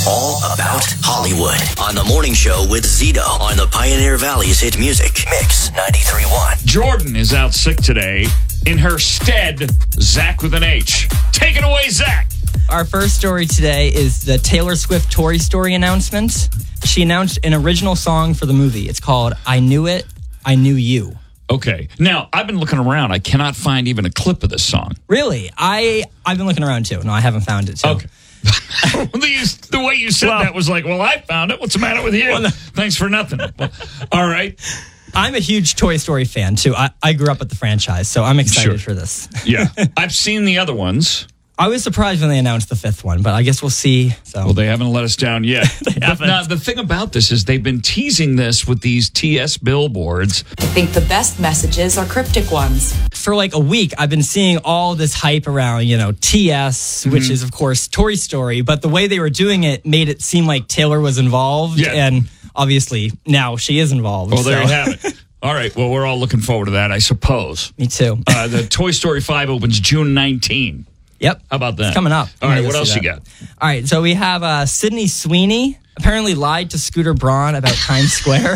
All about Hollywood on the morning show with Zito on the Pioneer Valley's hit music Mix 93.1. Jordan is out sick today. In her stead, Zach with an H. Take it away, Zach. Our first story today is the Taylor Swift Toy Story announcement. She announced an original song for the movie. It's called I Knew It, I Knew You. Okay. Now, I've been looking around. I cannot find even a clip of this song. Really? I've been looking around too. No, I haven't found it too. Okay. The way you said that was like, well, I found it. What's the matter with you? Well, no. Thanks for nothing. Well, all right. I'm a huge Toy Story fan too. I grew up with the franchise, so I'm excited for this. Yeah. I've seen the other ones. I was surprised when they announced the fifth one, but I guess we'll see. So. Well, they haven't let us down yet. Now, the thing about this is they've been teasing this with these TS billboards. I think the best messages are cryptic ones. For like a week, I've been seeing all this hype around, TS, which is, of course, Toy Story. But the way they were doing it made it seem like Taylor was involved. Yeah. And obviously, now she is involved. Well, there you have it. All right. Well, we're all looking forward to that, I suppose. Me too. The Toy Story 5 opens June 19. Yep. How about that? It's coming up. All right, what else you got? All right, so we have Sydney Sweeney apparently lied to Scooter Braun about Times Square.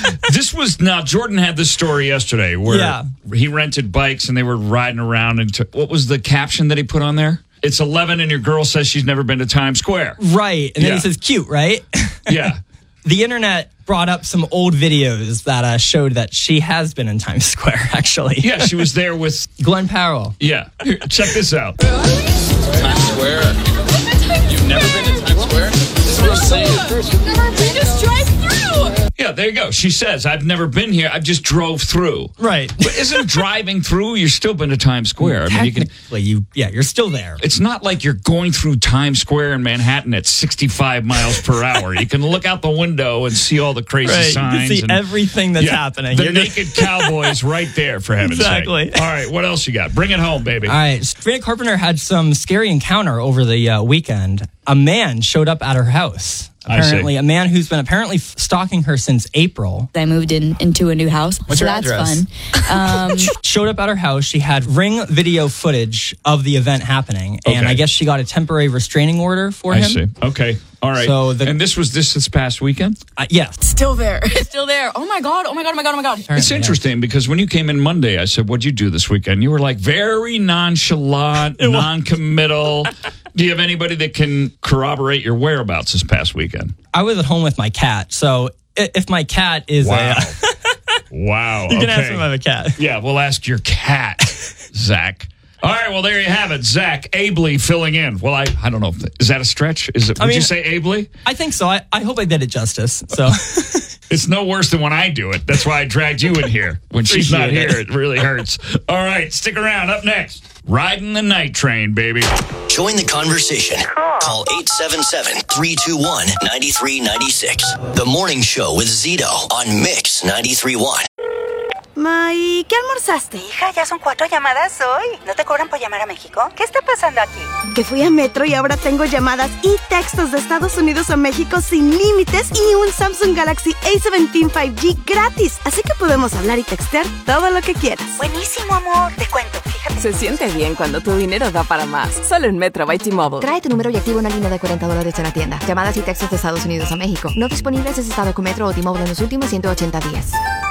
Jordan had this story yesterday where he rented bikes and they were riding around. And what was the caption that he put on there? It's 11 and your girl says she's never been to Times Square. Right, and then he says cute, right? Yeah. The internet brought up some old videos that showed that she has been in Times Square, actually. Yeah, she was there with Glenn Powell. Yeah. Here, check this out. Times Square? You've never been to Times Square? This is what I'm saying. We just drive through. Yeah, there you go. She says, I've never been here. I just drove through. Right. But isn't driving through, you're still been to Times Square. I mean, you're still there. It's not like you're going through Times Square in Manhattan at 65 miles per hour. You can look out the window and see all the crazy signs. You can see everything that's happening. The naked cowboys right there, for heaven's sake. All right, what else you got? Bring it home, baby. All right. Sabrina Carpenter had some scary encounter over the weekend. A man showed up at her house. Apparently, a man who's been apparently stalking her since April. I moved into a new house. What's your address? Fun. Showed up at her house. She had Ring video footage of the event happening. And I guess she got a temporary restraining order for him. I see. Okay. All right. So and this was this past weekend? Yes. Still there. It's still there. Oh my God. It's interesting because when you came in Monday, I said, what'd you do this weekend? You were like very nonchalant, non-committal. Do you have anybody that can corroborate your whereabouts this past weekend? I was at home with my cat. So if my cat is Wow. You can ask him about a cat. Yeah, we'll ask your cat, Zach. All right, well, there you have it. Zach ably filling in. Well, I don't know. Is that a stretch? Would you say ably? I think so. I hope I did it justice. So it's no worse than when I do it. That's why I dragged you in here. When she's not here, it really hurts. All right, stick around. Up next, riding the night train, baby. Join the conversation. Call 877-321-9396. The Morning Show with Zito on Mix 93.1. May, ¿qué almorzaste? Hija, ya son 4 llamadas hoy. ¿No te cobran por llamar a México? ¿Qué está pasando aquí? Que fui a Metro y ahora tengo llamadas y textos de Estados Unidos a México sin límites y un Samsung Galaxy A17 5G gratis. Así que podemos hablar y textear todo lo que quieras. Buenísimo, amor. Te cuento, fíjate. Se siente bien cuando tu dinero da para más. Solo en Metro by T-Mobile. Trae tu número y activa una línea de $40 en la tienda. Llamadas y textos de Estados Unidos a México. No disponibles en estado con Metro o T-Mobile en los últimos 180 días.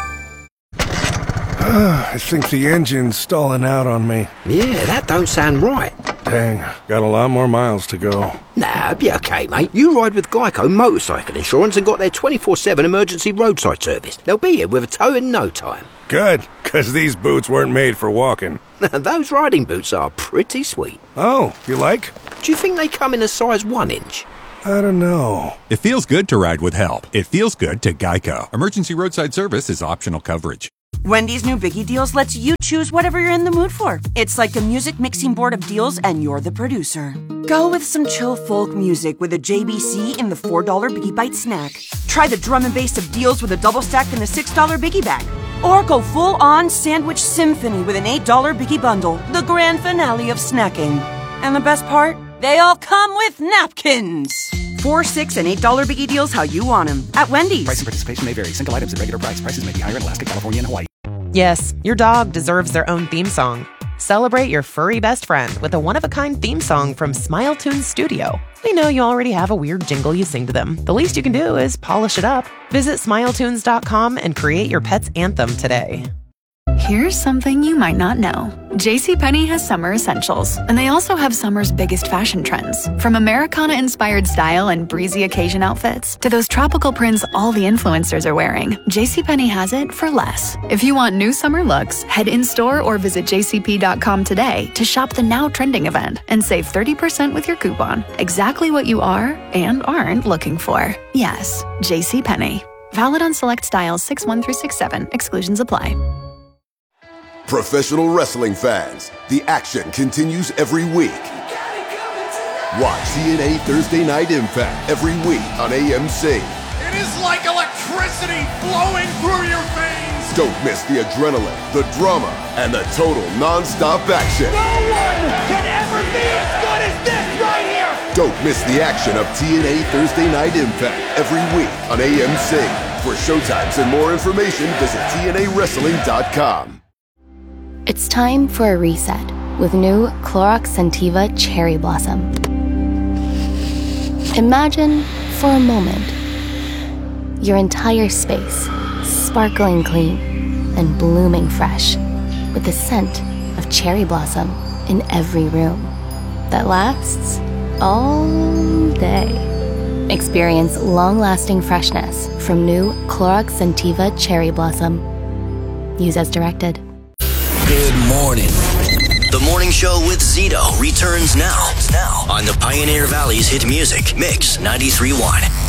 I think the engine's stalling out on me. Yeah, that don't sound right. Dang, got a lot more miles to go. Nah, be okay, mate. You ride with Geico Motorcycle Insurance and got their 24/7 emergency roadside service. They'll be here with a tow in no time. Good, because these boots weren't made for walking. Those riding boots are pretty sweet. Oh, you like? Do you think they come in a size 1 inch? I don't know. It feels good to ride with help. It feels good to Geico. Emergency roadside service is optional coverage. Wendy's new Biggie Deals lets you choose whatever you're in the mood for. It's like a music mixing board of deals and you're the producer. Go with some chill folk music with a JBC in the $4 Biggie Bite snack. Try the drum and bass of deals with a double stack in the $6 Biggie Bag. Or go full-on sandwich symphony with an $8 Biggie Bundle, the grand finale of snacking. And the best part? They all come with napkins. $4, $6, and $8 Biggie Deals how you want them. At Wendy's. Price and participation may vary. Single items at regular price. Prices may be higher in Alaska, California, and Hawaii. Yes, your dog deserves their own theme song. Celebrate your furry best friend with a one-of-a-kind theme song from Smile Tunes Studio. We know you already have a weird jingle you sing to them. The least you can do is polish it up. Visit smiletunes.com and create your pet's anthem today. Here's something you might not know. JCPenney has summer essentials, and they also have summer's biggest fashion trends. From Americana-inspired style and breezy occasion outfits to those tropical prints all the influencers are wearing, JCPenney has it for less. If you want new summer looks, head in-store or visit jcp.com today to shop the now trending event and save 30% with your coupon. Exactly what you are and aren't looking for. Yes, JCPenney. Valid on select styles 6-1 through 6-7. Exclusions apply. Professional wrestling fans, the action continues every week. Watch TNA Thursday Night Impact every week on AMC. It is like electricity flowing through your veins. Don't miss the adrenaline, the drama, and the total non-stop action. No one can ever be as good as this right here. Don't miss the action of TNA Thursday Night Impact every week on AMC. For showtimes and more information, visit TNAWrestling.com. It's time for a reset with new Clorox Scentiva Cherry Blossom. Imagine, for a moment, your entire space sparkling clean and blooming fresh with the scent of cherry blossom in every room that lasts all day. Experience long-lasting freshness from new Clorox Scentiva Cherry Blossom. Use as directed. Good morning. The Morning Show with Zito returns now on the Pioneer Valley's hit music, Mix 93.1.